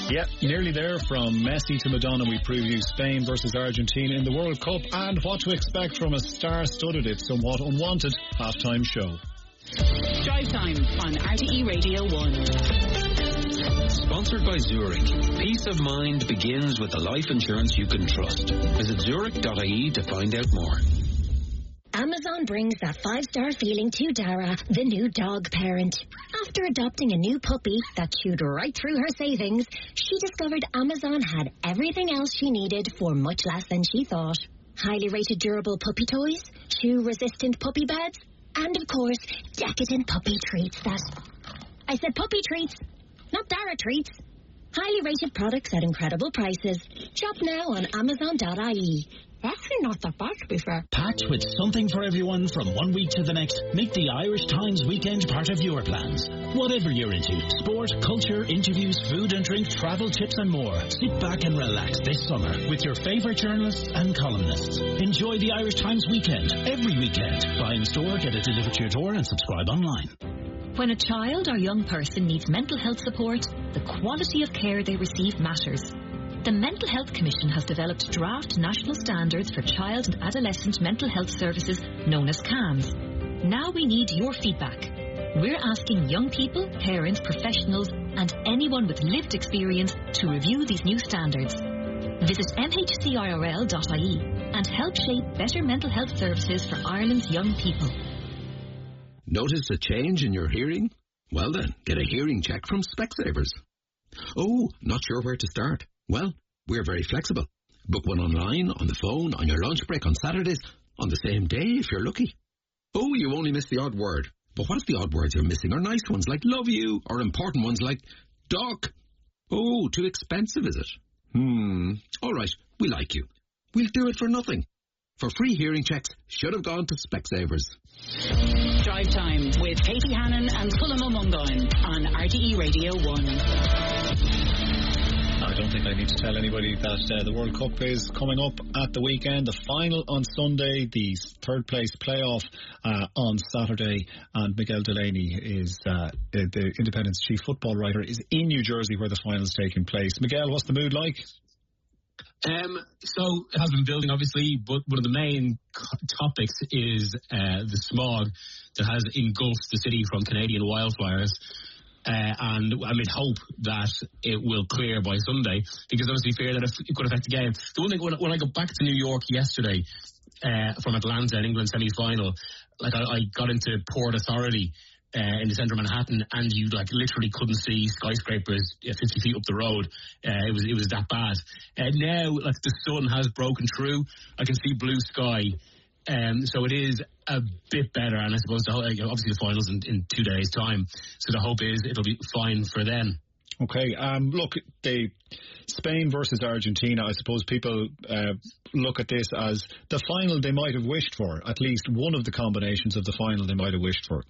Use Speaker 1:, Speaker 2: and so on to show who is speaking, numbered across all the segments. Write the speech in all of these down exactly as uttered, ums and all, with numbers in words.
Speaker 1: Yep, nearly there. From Messi to Madonna, we preview Spain versus Argentina in the World Cup and what to expect from a star-studded, if somewhat unwanted, halftime show.
Speaker 2: Drive Time on R T E Radio one.
Speaker 3: Sponsored by Zurich. Peace of mind begins with the life insurance you can trust. Visit zurich dot I E to find out more.
Speaker 4: Amazon brings that five-star feeling to Dara, the new dog parent. After adopting a new puppy that chewed right through her savings, she discovered Amazon had everything else she needed for much less than she thought. Highly rated durable puppy toys, chew-resistant puppy beds, and of course, decadent puppy treats that... I said puppy treats, not Dara treats. Highly rated products at incredible prices. Shop now on amazon dot I E. Actually not that bad, to be fair.
Speaker 5: Packed with something for everyone from one week to the next. Make the Irish Times weekend part of your plans. Whatever you're into, sport, culture, interviews, food and drink, travel tips and more. Sit back and relax this summer with your favourite journalists and columnists. Enjoy the Irish Times weekend every weekend. Buy in store, get it delivered to your door and subscribe online.
Speaker 6: When a child or young person needs mental health support, the quality of care they receive matters. The Mental Health Commission has developed draft national standards for child and adolescent mental health services known as C A Ms. Now we need your feedback. We're asking young people, parents, professionals and anyone with lived experience to review these new standards. Visit m h c i r l dot I E and help shape better mental health services for Ireland's young people.
Speaker 7: Notice a change in your hearing? Well then, get a hearing check from Specsavers. Oh, not sure where to start? Well, we're very flexible. Book one online, on the phone, on your lunch break, on Saturdays, on the same day if you're lucky. Oh, you only missed the odd word. But what if the odd words you're missing are nice ones like love you, or important ones like doc? Oh, too expensive, is it? Hmm, all right, we like you. We'll do it for nothing. For free hearing checks, should have gone to Specsavers.
Speaker 2: Drive Time with Katie Hannon and Colin O'Mundoyne on R T E Radio one.
Speaker 1: I don't think I need to tell anybody that uh, the World Cup is coming up at the weekend. The final on Sunday, the third place playoff uh, on Saturday, and Miguel Delaney is uh, the Independent's chief football writer, is in New Jersey where the final's taking place. Miguel, what's the mood like?
Speaker 8: Um, so it has been building, obviously, but one of the main co- topics is uh, the smog that has engulfed the city from Canadian wildfires. Uh, and amid hope that it will clear by Sunday, because obviously fear that it could affect the game. The one thing, when, when I got back to New York yesterday uh, from Atlanta in England semi-final, like I, I got into Port Authority uh, in the centre of Manhattan, and you like literally couldn't see skyscrapers fifty feet up the road. Uh, it was it was that bad. Uh, now, like the sun has broken through, I can see blue sky. Um, so it is a bit better, and I suppose the, obviously the finals in, in two days' time. So the hope is it'll be fine for then.
Speaker 1: Okay, um, look, the Spain versus Argentina, I suppose people uh, look at this as the final they might have wished for, at least one of the combinations of the final they might have wished for.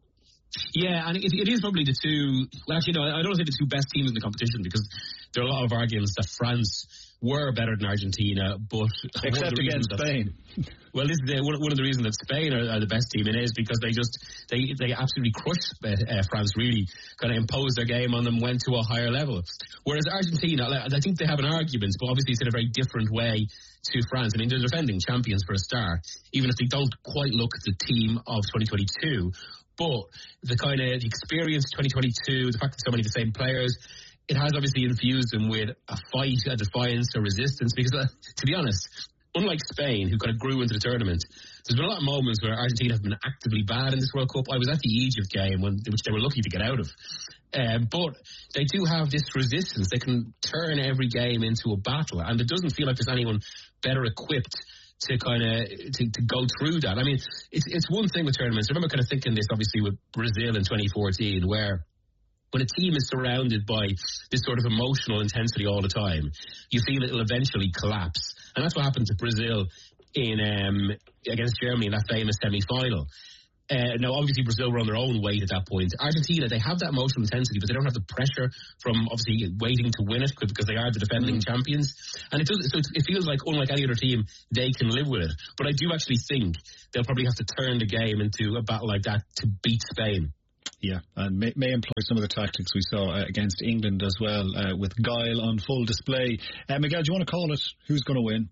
Speaker 8: Yeah, and it, it is probably the two, well actually no, I don't think the two best teams in the competition, because there are a lot of arguments that France were better than Argentina, but
Speaker 1: except against Spain.
Speaker 8: That, well, this is the, one, one of the reasons that Spain are, are the best team in it is because they just they they absolutely crushed uh, France. Really, kind of imposed their game on them, went to a higher level. Whereas Argentina, I think they have an argument, but obviously it's in a very different way to France. I mean, they're defending champions for a start, even if they don't quite look the team of twenty twenty-two. But the kind of the experience of twenty twenty-two, the fact that so many of the same players, it has obviously infused them with a fight, a defiance, a resistance. Because, uh, to be honest, unlike Spain, who kind of grew into the tournament, there's been a lot of moments where Argentina have been actively bad in this World Cup. I was at the Egypt game, when, which they were lucky to get out of. Uh, but they do have this resistance. They can turn every game into a battle, and it doesn't feel like there's anyone better equipped to kind of to, to go through that. I mean, it's it's one thing with tournaments. I remember kind of thinking this, obviously, with Brazil in twenty fourteen, where when a team is surrounded by this sort of emotional intensity all the time, you feel it'll eventually collapse. And that's what happened to Brazil in um, against Germany in that famous semi-final. Uh, now, obviously, Brazil were on their own weight at that point. Argentina, they have that emotional intensity, but they don't have the pressure from, obviously, waiting to win it because they are the defending mm. champions. And it, does, so it feels like, unlike any other team, they can live with it. But I do actually think they'll probably have to turn the game into a battle like that to beat Spain.
Speaker 1: Yeah, and may, may employ some of the tactics we saw uh, against England as well, uh, with guile on full display. Uh, Miguel, do you want to call it? Who's going to win?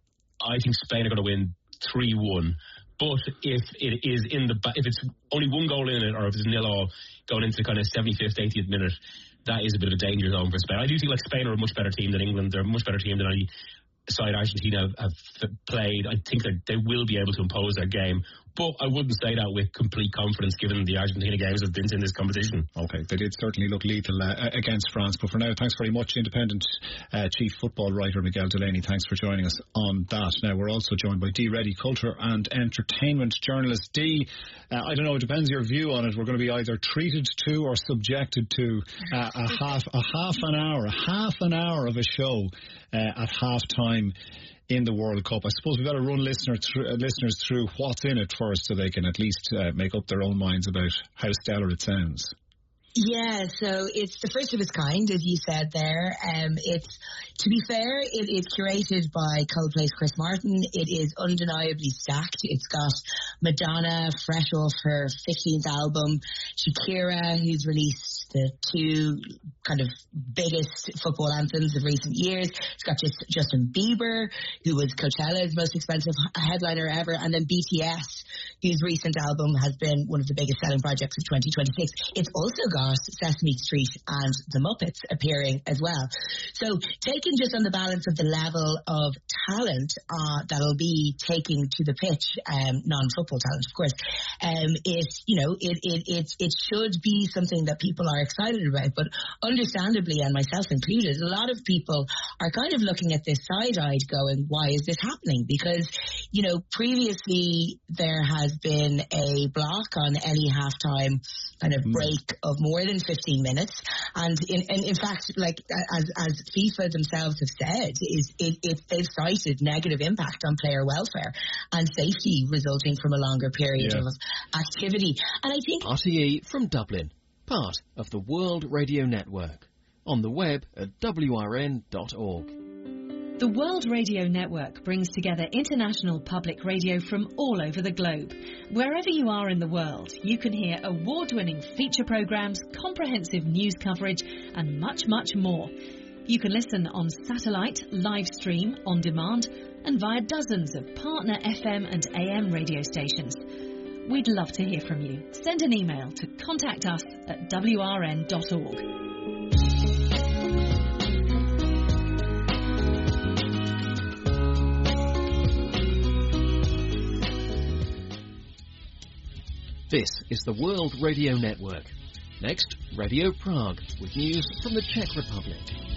Speaker 8: I think Spain are going to win three one. But if it is in the if it's only one goal in it, or if it's nil all going into kind of seventy-fifth, eightieth minute, that is a bit of a danger zone for Spain. I do think like Spain are a much better team than England. They're a much better team than any side Argentina have, have played. I think that they will be able to impose their game. But I wouldn't say that with complete confidence, given the Argentina games have been in this competition.
Speaker 1: Okay, they did certainly look lethal uh, against France. But for now, thanks very much, Independent uh, Chief Football Writer Miguel Delaney. Thanks for joining us on that. Now, we're also joined by Dee Reddy, Culture and Entertainment Journalist. Dee, uh, I don't know, it depends your view on it. We're going to be either treated to or subjected to uh, a half a half an hour, a half an hour of a show uh, at half time in the World Cup. I suppose we've got to run listener through, uh, listeners through what's in it first, so they can at least uh, make up their own minds about how stellar it sounds.
Speaker 9: Yeah, so it's the first of its kind, as you said there. Um, it's, to be fair, it is curated by Coldplay's Chris Martin. It is undeniably stacked. It's got Madonna, fresh off her fifteenth album, Shakira, who's released the two kind of biggest football anthems of recent years. It's got just Justin Bieber, who was Coachella's most expensive headliner ever, and then B T S, whose recent album has been one of the biggest selling projects of twenty twenty-six. It's also got Sesame Street and the Muppets appearing as well. So taken just on the balance of the level of talent uh, that'll be taking to the pitch, um, non-football talent, of course, um, it's, you know, it, it, it, it should be something that people are excited about. But understandably, and myself included, a lot of people are kind of looking at this side-eyed going, why is this happening? Because, you know, previously there has been a block on any halftime kind of break of more than fifteen minutes, and in, in, in fact, like as as FIFA themselves have said, is it, it they've cited negative impact on player welfare and safety resulting from a longer period yeah. of activity. And I think
Speaker 10: R T E from Dublin, part of the World Radio Network, on the web at w r n dot org.
Speaker 11: The World Radio Network brings together international public radio from all over the globe. Wherever you are in the world, you can hear award-winning feature programs, comprehensive news coverage, and much, much more. You can listen on satellite, live stream, on demand, and via dozens of partner F M and A M radio stations. We'd love to hear from you. Send an email to contact us at w r n dot org.
Speaker 10: This is the World Radio Network. Next, Radio Prague, with news from the Czech Republic.